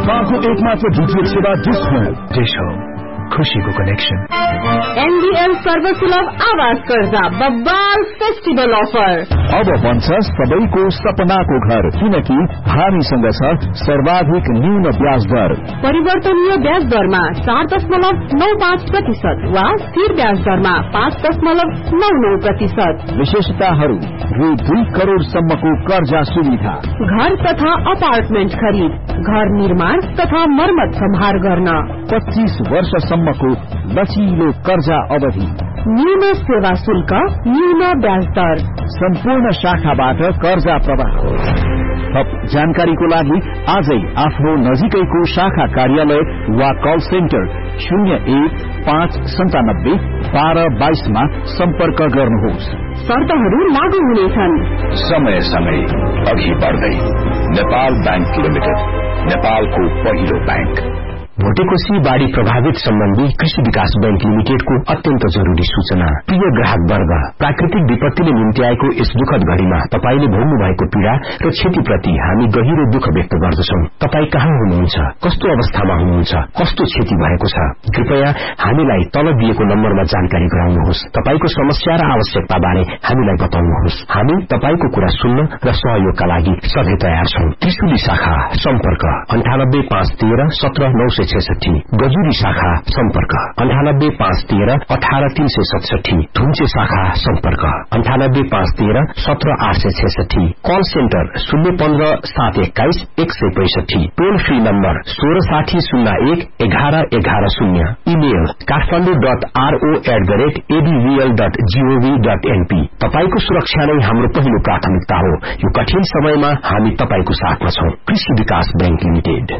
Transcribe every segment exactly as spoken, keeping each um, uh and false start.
नेपालको एकमात्र डीटीएच सेवा डिश होम। डिश होम, खुशीको कनेक्सन। एनडीएल सर्वसुलभ आवास कर्जा बब्बाल फेस्टिभल अफर। अब बन्छ सबैको सपनाको घर, किनकि हामीसँग छ सर्वाधिक न्यून ब्याज दर। परिवर्तनीय ब्याज दरमा चार दशमलव नौ पाँच प्रतिशत वा स्थिर ब्याज दरमा पाँच दशमलव नौ नौ प्रतिशत। विशेषताहरू रु दुई करोड़ सम्मको कर्जा सुविधा, घर तथा अपार्टमेन्ट खरिद, घर निर्माण तथा मर्मत सम्हार गर्न, पच्चीस वर्षसम्मको लचिलो कर्जा अवधि, न्यून सेवा शुल्क, न्यून ब्याज दर, सम्पूर्ण शाखाबाट कर्जा प्रवाह। थप जानकारीको लागि आजै आफ्नो नजिकैको शाखा कार्यालय वा कल सेन्टर शून्य एक पाँच सन्तानब्बे बाह्र बाइसमा सम्पर्क गर्नुहोस्। शर्तहरू लागू हुनेछन्। समय समय अघि बढ्दै नेपाल बैंक लिमिटेड, नेपालको पहिलो बैंक। भोटेकोशी बाढ़ी प्रभावित सम्बन्धी कृषि विकास बैंक लिमिटेडको अत्यन्त जरूरी सूचना। प्रिय ग्राहक वर्ग, प्राकृतिक विपत्तिले निम्त्याएको यस दुखद घड़ीमा तपाईले भोग्नु भएको पीड़ा र क्षतिप्रति हामी गहिरो दुःख व्यक्त गर्दछौं। तपाई कहाँ हुनुहुन्छ, कस्तो अवस्थामा हुनुहुन्छ, कस्तो क्षति भएको छ, कृपया हामीलाई तल दिएको नम्बरमा जानकारी गराउनुहोस्। तपाईको समस्या र आवश्यकता बारे हामीलाई बताउनुहोस्। हामी तपाईको कुरा सुन्न र सहयोगका लागि सधैँ तयार छौं। त्रिशुली शाखा सम्पर्क अन्ठानब्बे पाँच तेह्र सत्र नौ सय छेसठी, गजुरी शाखा सम्पर्क अन्ठानब्बे पाँच तेह्र अठार तीन सय सतसठी, थुन्चे शाखा सम्पर्क अन्ठानब्बे पाँच तेह्र सत्र आठ सय छेसठी, कल सेन्टर शून्य पन्ध्र सात एक्काइस एक सय पैसठी, टोल फ्री नम्बर सोह्र साठी शून्य एक एघार एघार शून्य, email Kathmandu dot RO at the rate एबीवीएल dot gov dot NP. तपाईको सुरक्षा नै हाम्रो पहिलो प्राथमिकता हो। यो कठिन समयमा हामी तपाईको साथमा छौं। कृषि विकास बैंक लिमिटेड।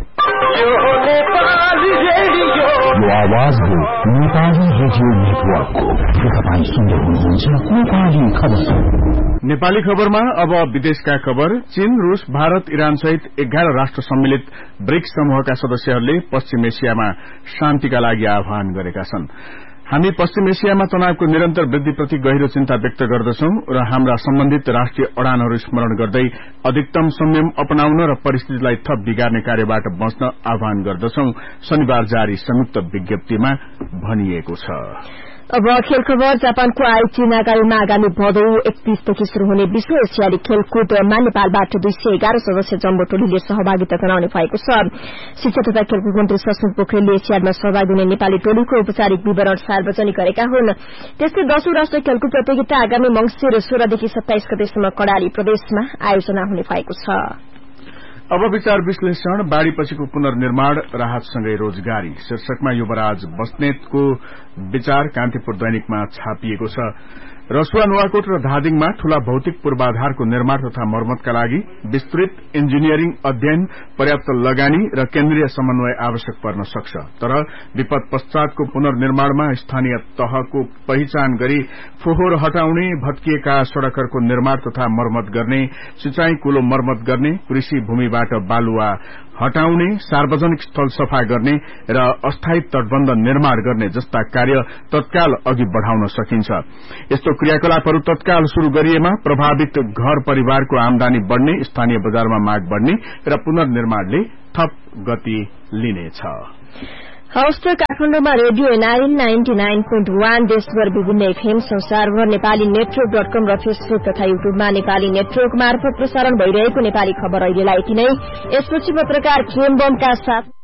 यो आवाज हो नेपाली रेडियो नेटवर्कको। तपाईँ सुन्दै हुनुहुन्छ नेपाली खबर। नेपाली खबरमा अब विदेशका खबर। चीन, रूस, भारत, इरान सहित एघार राष्ट्र सम्मिलित ब्रिक्स समूहका सदस्यहरूले पश्चिम एशियामा शान्तिका लागि आह्वान गरेका छन्। हामी पश्चिम एशियामा तनावको निरन्तर वृद्धिप्रति गहिरो चिन्ता व्यक्त गर्दछौं र हाम्रा सम्बन्धित राष्ट्रिय अडानहरू स्मरण गर्दै अधिकतम संयम अपनाउन र परिस्थितिलाई थप बिगार्ने कार्यबाट बच्न आह्वान गर्दछौं, शनिबार जारी संयुक्त विज्ञप्तिमा भनिएको छ। अब खेल खबर। जापानको आइची नागारीमा आगामी भदौ एकतीसदेखि शुरू हुने विश्व एसियाली खेलकूदमा नेपालबाट दुई सय एघार सदस्य जम्बो टोलीले सहभागिता जनाउने भएको छ। शिक्षा तथा खेलकूद मन्त्री सस्मित पोखरेलले एसियाडमा सहभागी हुने नेपाली टोलीको औपचारिक विवरण सार्वजनिक गरेका हुन्। त्यस्तै दशौं राष्ट्रिय खेलकूद प्रतियोगिता आगामी मंसिर सोह्रदेखि सत्ताइस गतेसम्म कडाली प्रदेशमा आयोजना हुने भएको छ। अब विचार विश्लेषण। बाढ़ीपछिको पुनर्निर्माण, राहतसँगै रोजगारी शीर्षकमा युवराज बस्नेतको विचार कान्तिपुर दैनिकमा छापिएको छ। रसुवा, नुवाकोट र धादिङमा ठूला भौतिक पूर्वाधारको निर्माण तथा मर्मतका लागि विस्तृत इन्जिनियरिङ अध्ययन, पर्याप्त लगानी र केन्द्रीय समन्वय आवश्यक पर्न सक्छ। तर विपद पश्चातको पुनर्निर्माणमा स्थानीय तहको पहिचान गरी फोहोर हटाउने, भत्किएका सड़कहरूको निर्माण तथा मर्मत गर्ने, सिंचाई कुलो मर्मत गर्ने, कृषि भूमिबाट बालुवा हटाउने, सार्वजनिक स्थल सफा गर्ने र अस्थायी तटबन्ध निर्माण गर्ने जस्ता कार्य तत्काल अघि बढ़ाउन सकिन्छ। यस्तो क्रियाकलापहरू तत्काल शुरू गरिएमा प्रभावित घर परिवारको आमदानी बढ़ने, स्थानीय बजारमा माग बढ़ने र पुनर्निर्माणले थप गति लिनेछ। हवस् त काठमाडौँमा radio nine ninety nine point one, देशभर विभिन्न एफएम, संसारभर नेपाली नेटवर्क डट कम र फेसबुक तथा युट्युबमा नेपाली नेटवर्क मार्फत प्रसारण भइरहेको नेपाली खबर अहिलेलाई यति नै। यसपछि पत्रकार खेम बमका साथ